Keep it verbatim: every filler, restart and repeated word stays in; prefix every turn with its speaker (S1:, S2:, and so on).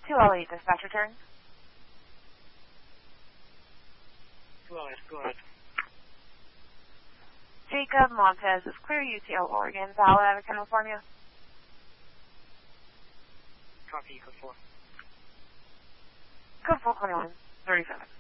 S1: two oh eight, dispatch return.
S2: two oh eight, go ahead.
S1: Jacob Montez is clear, U T L, Oregon, valid out of California.
S2: Copy, code four.
S1: Code four twenty-one, thirty-seven.